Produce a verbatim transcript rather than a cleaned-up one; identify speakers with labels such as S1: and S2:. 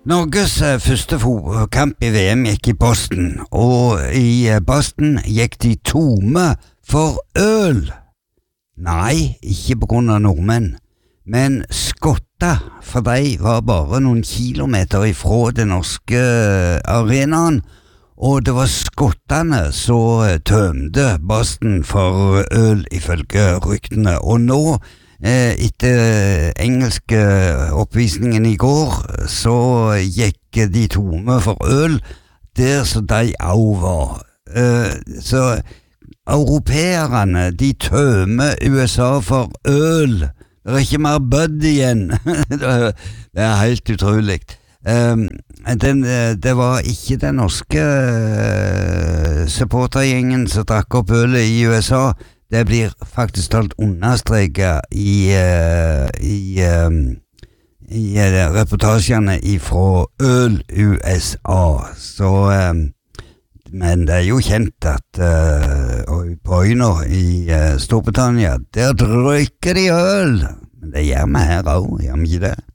S1: Norges eh, første fo- kamp i V M gikk i Boston, og i eh, Boston gikk de tomme for øl. Nei, ikke på grunn av nordmenn, men skotta, for de var bare noen kilometer ifra den norske eh, arenaen, og det var skottene som eh, tømte Boston for øl ifølge ryktene, og nå Eh, etter engelske oppvisningen i går, så gikk de tomme for øl, der så de også var. Eh, så europeerne, de tømmer U S A for øl. Det er ikke mer bud igjen. Det er helt utrolig. Um, den, det var ikke den norske uh, supportergjengen som drakk opp ølet i U S A. Det blir faktisk talt understreket i, uh, i, um, i uh, reportasjene fra Øl U S A. Så, um, men det er jo kjent at uh, på øyene i uh, Storbritannia, der drikker de øl. Men det gjør vi her også, gjør vi ikke det?